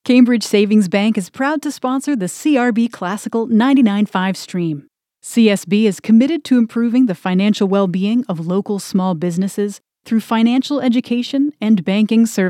Cambridge Savings Bank is proud to sponsor the CRB Classical 99.5 stream. CSB is committed to improving the financial well-being of local small businesses through financial education and banking services.